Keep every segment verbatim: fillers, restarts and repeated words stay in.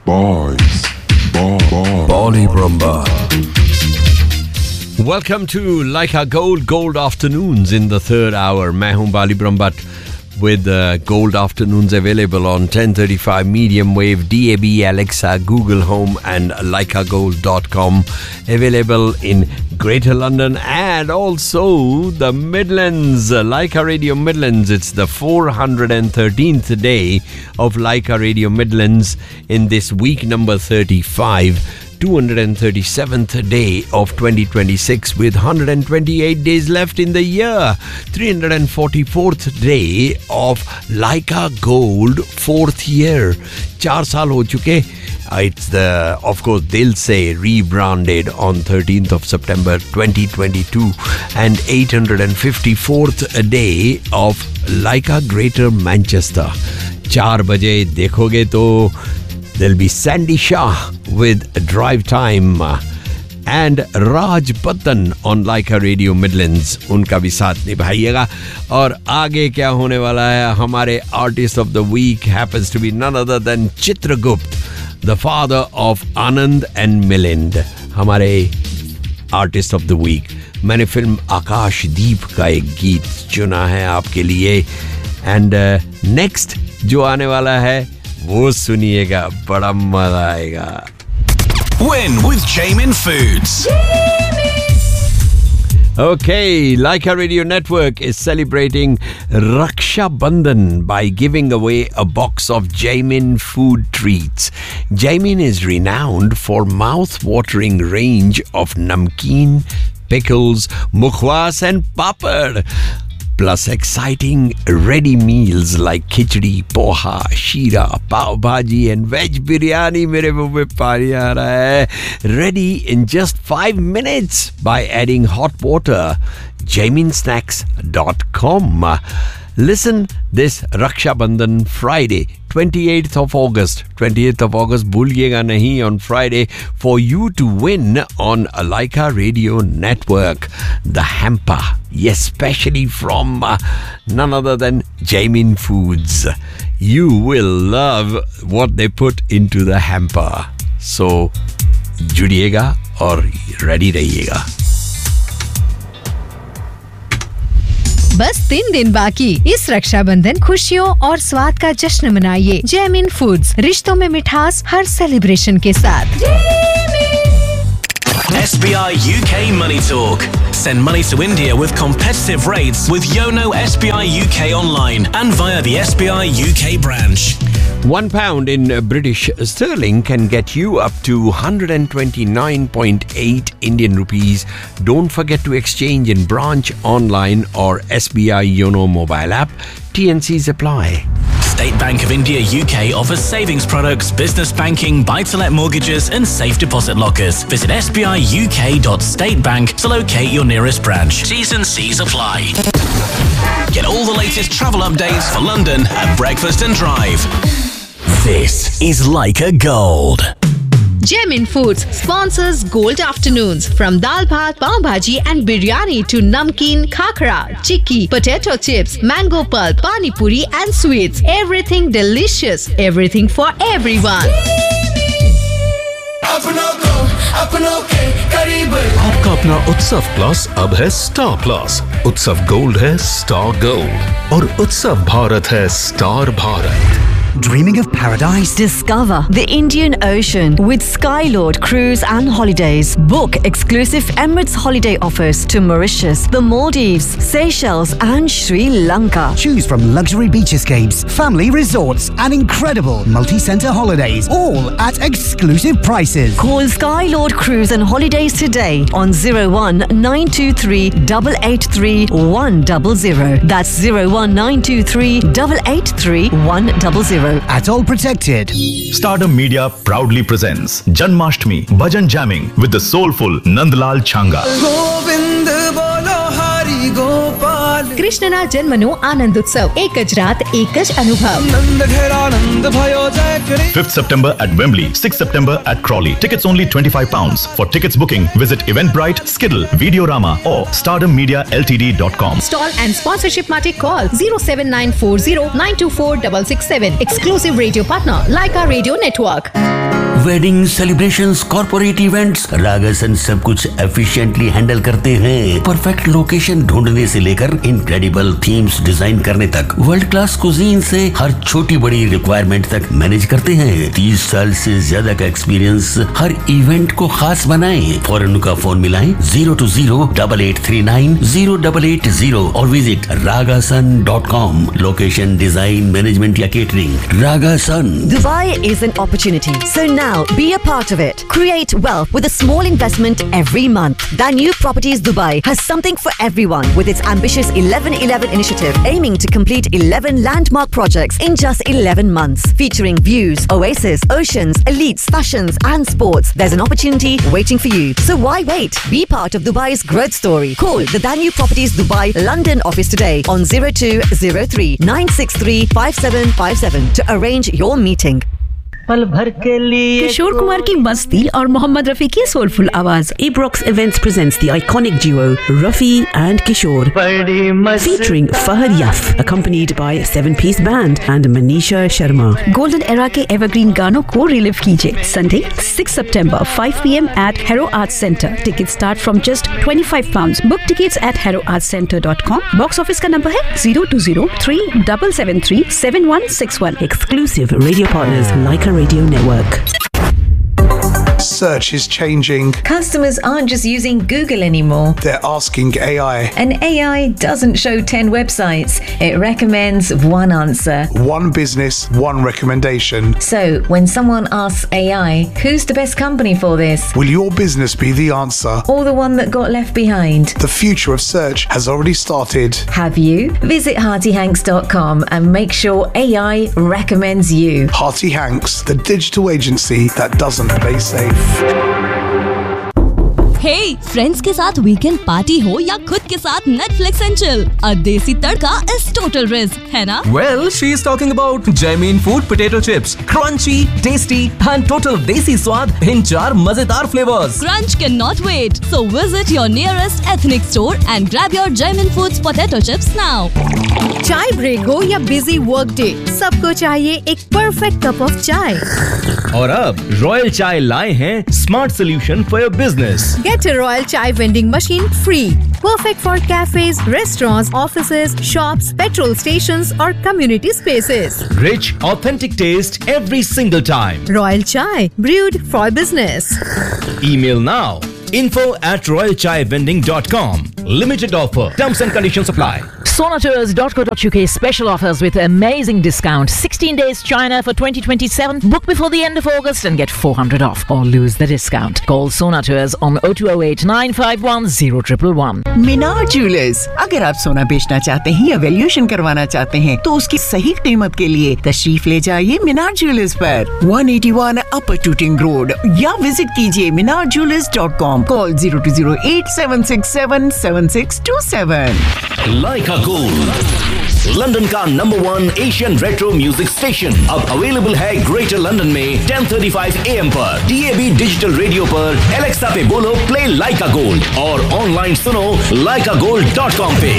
Boys. Boys. Bali Brumba. Welcome to Laika Gold Gold Afternoons in the third hour. मैं हूं बाली Brahmbhatt with uh, Gold Afternoons available on ten thirty-five medium wave, D A B, Alexa, Google Home and laika gold dot com. Available in Greater London and also the Midlands. Laika Radio Midlands. It's the four hundred thirteenth day of Laika Radio Midlands in this week number thirty-five. two hundred thirty-seventh day of twenty twenty-six with one hundred twenty-eight days left in the year. three hundred forty-fourth day of Laika Gold fourth year. चार साल हो चुके. It's the, of course, they'll say rebranded on thirteenth of September twenty twenty-two and eight hundred fifty-fourth day of Laika Greater Manchester. चार बजे देखोगे तो there'll be Sandy Shah with Drive Time and Raj Pattan on Laika Radio Midlands. उनका भी साथ निभाइएगा. और आगे क्या होने वाला है, हमारे Artist of the Week happens to be none other than Chitragupta, the father of Anand and Milind. हमारे Artist of the Week. मैंने फिल्म आकाश दीप का एक गीत चुना है आपके लिए. एंड नेक्स्ट uh, जो आने वाला है वो सुनिएगा, बड़ा मजा आएगा. Win with Jamin Foods. Okay, Laika Radio Network is celebrating Raksha Bandhan by giving away a box of Jamin food treats. Jamin is renowned for mouth-watering range of namkeen, pickles, mukhwas and papad. Plus exciting ready meals like khichdi, poha, sheera, pav bhaji and veg biryani. Mere muh mein pani aa raha hai. Ready in just five minutes by adding hot water. jamin snacks dot com. Listen this Raksha Bandhan Friday, twenty-eighth of August. twenty-eighth of August, bhuliega nahi on Friday for you to win on Laika Radio Network. The hamper. Yes, specially from uh, none other than Jamin Foods. You will love what they put into the hamper. So, judiega aur ready rahiega. बस तीन दिन बाकी. इस रक्षाबंधन खुशियों और स्वाद का जश्न मनाइए. जैमिन फूड्स, रिश्तों में मिठास हर सेलिब्रेशन के साथ. S B I U K Money Talk. Send money to India with competitive rates with Yono S B I U K online and via the S B I U K branch. One pound in British sterling can get you up to one hundred twenty-nine point eight Indian rupees. Don't forget to exchange in branch, online or S B I Yono mobile app. T N Cs apply. State Bank of India U K offers savings products, business banking, buy-to-let mortgages and safe deposit lockers. Visit s b i u k dot state bank to locate your nearest branch. T's and C's apply. Get all the latest travel updates for London at Breakfast and Drive. This is Laika Gold. Jamin Foods sponsors Gold Afternoons. From dal bhat, pav bhaji and biryani to namkeen, khakra, chikki, potato chips, mango pulp, pani puri and sweets. Everything delicious. Everything for everyone. आपका अपना उत्सव plus अब है star plus. उत्सव gold है star gold और उत्सव भारत है star Bharat. Dreaming of paradise? Discover the Indian Ocean with Skylord Cruise and Holidays. Book exclusive Emirates holiday offers to Mauritius, the Maldives, Seychelles and Sri Lanka. Choose from luxury beach escapes, family resorts and incredible multi-centre holidays, all at exclusive prices. Call Skylord Cruise and Holidays today on zero one nine two three eight eight three one zero zero. That's zero one nine two three eight eight three one zero zero. At all protected. Stardom Media proudly presents Janmashtami Bhajan Jamming with the soulful Nandlal Changa. કૃષ્ણના જન્મનો આનંદ ઉત્સવ. એક જ રાત, એક જ અનુભવ. fifth September at Wembley, sixth September at Crawley. Tickets only twenty-five pounds. For tickets booking, visit Eventbrite, Skiddle, Videorama or stardom media l t d dot com. Stall and sponsorship માટે call zero seven nine four zero nine two four six six seven. Exclusive radio partner Laika Radio Network. Wedding celebrations, corporate events, रागासन सब कुछ efficiently handle करते हैं। Perfect location ढूंढने से लेकर incredible themes design करने तक, वर्ल्ड क्लास कुजीन से हर छोटी बड़ी रिक्वायरमेंट तक मैनेज करते हैं। तीस साल से ज्यादा का एक्सपीरियंस हर इवेंट को खास बनाए। फौरन उनका फोन मिलाएं zero to zero double eight three nine zero double eight zero और visit रागासन dot com. Location, design, management या catering, रागासन। Dubai is an opportunity, so now be a part of it. Create wealth with a small investment every month. Danube Properties Dubai has something for everyone with its ambitious eleven eleven initiative, aiming to complete eleven landmark projects in just eleven months, featuring views, oasis, oceans, elites, fashions, and sports. There's an opportunity waiting for you. So why wait? Be part of Dubai's growth story. Call the Danube Properties Dubai London office today on zero two zero three nine six three five seven five seven to arrange your meeting. पल भर के लिए किशोर कुमार की मस्ती और मोहम्मद रफी की soulful आवाज. Ebrox Events presents the iconic duo Rafi and Kishore, featuring Fahad Yaf, accompanied by a seven-piece band and Manisha Sharma. Golden era के evergreen गानों को relive कीजिए. Sunday, sixth September, five p m at Hero Arts Center. Tickets start from just twenty-five pounds. Book tickets at hero arts center dot com. Box office का number है zero two zero three seven seven three seven one six one. Exclusive radio partners Leica Radio Network. Search is changing. Customers aren't just using Google anymore. They're asking A I. And A I doesn't show ten websites. It recommends one answer. One business, one recommendation. So, when someone asks A I, who's the best company for this? Will your business be the answer? Or the one that got left behind? The future of search has already started. Have you? Visit hearty hanks dot com and make sure A I recommends you. Hearty Hanks, the digital agency that doesn't play safe. Hey, friends के साथ weekend party हो या खुद के साथ Netflix and chill, अ देसी तड़का is total risk, है ना? Well, she is talking about Jamin Food potato chips, crunchy, tasty and total desi स्वाद in चार मजेदार flavors. Crunch cannot wait, so visit your nearest ethnic store and grab your Jamin Foods potato chips now. चाय break हो या busy work day, सबको चाहिए एक perfect cup of चाय. और अब रॉयल चाय लाए हैं smart solution for your business. Get a Royal Chai vending machine free. Perfect for cafes, restaurants, offices, shops, petrol stations or community spaces. Rich, authentic taste every single time. Royal Chai, brewed for business. Email now. info at royal chai vending dot com. Limited offer. Terms and conditions apply. Sonatours dot co dot U K special offers with amazing discount. sixteen days China for twenty twenty-seven. Book before the end of August and get four hundred off or lose the discount. Call Sonatours on oh two oh eight nine five one oh one one one. Minar jewellers, अगर आप सोना बेचना चाहते हैं या valuation करवाना चाहते हैं तो उसकी सही कीमत के लिए तशरीफ ले जाइए मीनार ज्वेलर्स पर one eighty-one अपर टूटिंग रोड या विजिट कीजिए मीनार jewellers dot com. Call zero two zero eight seven six seven seven six two seven. Leica Gold, London का number one Asian retro music station, अब अवेलेबल है greater London में ten thirty-five A M पर, D A B digital radio पर. Alexa पे बोलो play लाइका gold और online सुनो लाइका गोल्ड डॉट कॉम पे.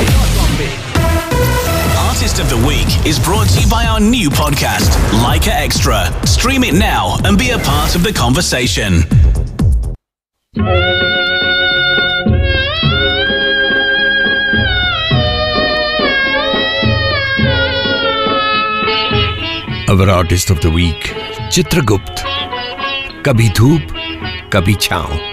Artist of the Week is brought to you by our new podcast, Leica Extra. Stream it now and be a part of the conversation. Our artist of the week, Chitragupta. कभी धूप, कभी छाँव.